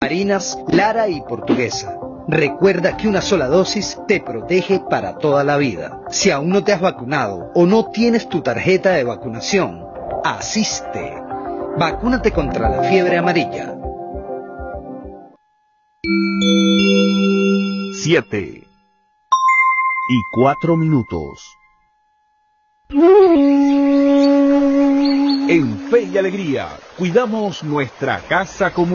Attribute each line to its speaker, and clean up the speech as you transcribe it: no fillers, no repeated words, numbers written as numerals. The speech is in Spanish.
Speaker 1: marinas, clara y portuguesa. Recuerda que una sola dosis te protege para toda la vida. Si aún no te has vacunado o no tienes tu tarjeta de vacunación, asiste. Vacúnate contra la fiebre amarilla.
Speaker 2: 7:04. En Fe y Alegría, cuidamos nuestra casa común.